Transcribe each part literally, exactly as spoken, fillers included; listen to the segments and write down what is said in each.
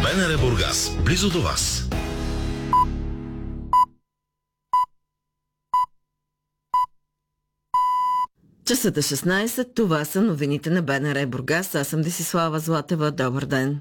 БНР Бургас, близо до вас. Часът е шестнайсет, това са новините на БНР Бургас. Аз съм Десислава Златева. Добър ден!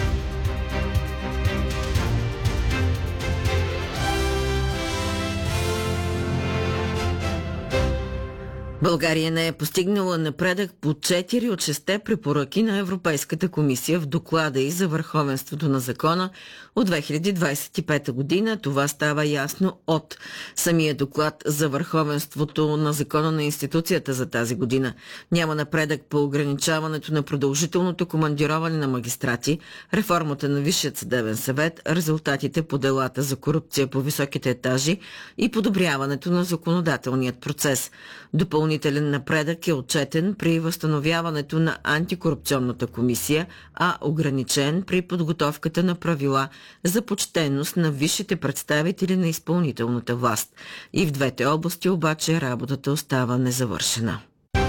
България не е постигнала напредък по четири от шесте препоръки на Европейската комисия в доклада й за върховенството на закона от две хиляди двадесет и пета година. Това става ясно от самия доклад за върховенството на закона на институцията за тази година. Няма напредък по ограничаването на продължителното командироване на магистрати, реформата на Висшият съдебен съвет, резултатите по делата за корупция по високите етажи и подобряването на законодателният процес. Допълнителен напредък е отчетен при възстановяването на антикорупционната комисия, а ограничен при подготовката на правила за почтенност на висшите представители на изпълнителната власт. И в двете области обаче работата остава незавършена.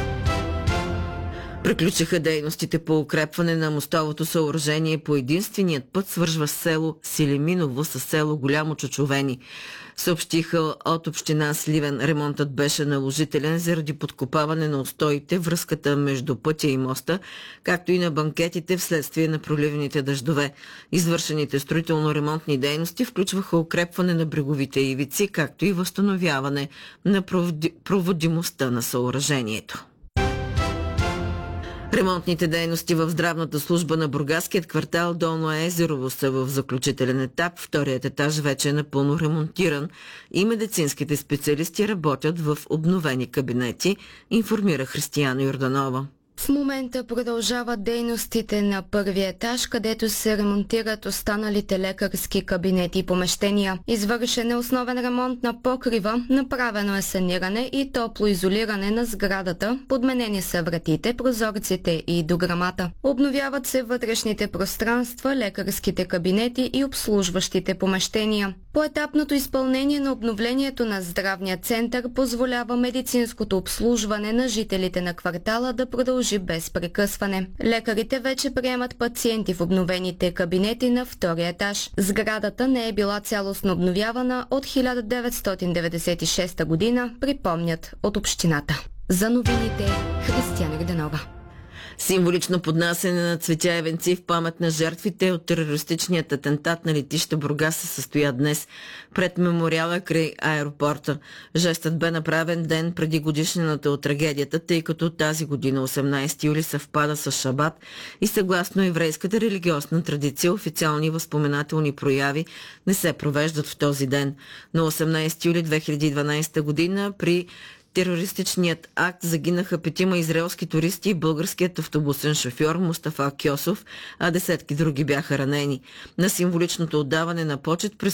Приключиха дейностите по укрепване на мостовото съоръжение по единственият път, свържва село Силиминово с село Голямо Чучовени. Съобщиха от община Сливен, ремонтът беше наложителен заради подкопаване на устоите, връзката между пътя и моста, както и на банкетите вследствие на проливните дъждове. Извършените строително-ремонтни дейности включваха укрепване на бреговите ивици, както и възстановяване на проводимостта на съоръжението. Ремонтните дейности в здравната служба на бургаският квартал Долно Езерово са в заключителен етап. Вторият етаж вече е напълно ремонтиран и медицинските специалисти работят в обновени кабинети, информира Християна Йорданова. В момента продължават дейностите на първия етаж, където се ремонтират останалите лекарски кабинети и помещения. Извършен е основен ремонт на покрива, направено е саниране и топлоизолиране на сградата, подменени са вратите, прозорците и дограмата. Обновяват се вътрешните пространства, лекарските кабинети и обслужващите помещения. Поетапното изпълнение на обновлението на здравния център позволява медицинското обслужване на жителите на квартала да продължи без прекъсване. Лекарите вече приемат пациенти в обновените кабинети на втория етаж. Сградата не е била цялостно обновявана от хиляда деветстотин деветдесет и шеста година, припомнят от общината. За новините Християна Йорданова. Символично поднасяне на цветя и венци в памет на жертвите от терористичният атентат на летище Бургас се състоя днес пред мемориала край аеропорта. Жестът бе направен ден преди годишнината от трагедията, тъй като тази година, осемнайсети юли, съвпада с Шабат и съгласно еврейската религиозна традиция официални възпоменателни прояви не се провеждат в този ден. На осемнайсети юли две хиляди и дванайсета година при терористичният акт загинаха петима израелски туристи и българският автобусен шофьор Мустафа Кьосов, а десетки други бяха ранени. На символичното отдаване на почет